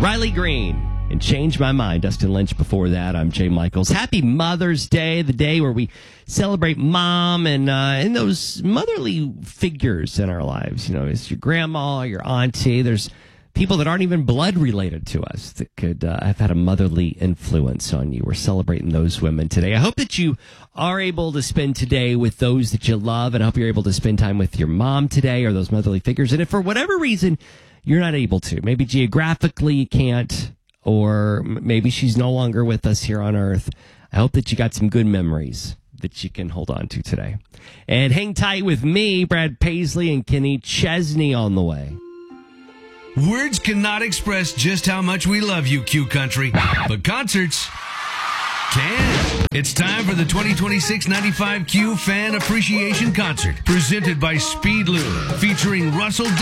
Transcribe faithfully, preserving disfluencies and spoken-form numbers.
Riley Green and Change My Mind. Dustin Lynch before that. I'm Jay Michaels. Happy Mother's Day, the day where we celebrate mom and uh, and those motherly figures in our lives. You know, it's your grandma, your auntie. There's people that aren't even blood related to us that could uh, have had a motherly influence on you. We're celebrating those women today. I hope that you are able to spend today with those that you love, and I hope you're able to spend time with your mom today or those motherly figures. And if for whatever reason you're not able to, maybe geographically you can't, or maybe she's no longer with us here on Earth, I hope that you got some good memories that you can hold on to today. And hang tight with me, Brad Paisley and Kenny Chesney on the way. Words cannot express just how much we love you, Q Country, but concerts can. It's time for the twenty twenty-six ninety-five Q Fan Appreciation Concert, presented by Speedlube, featuring Russell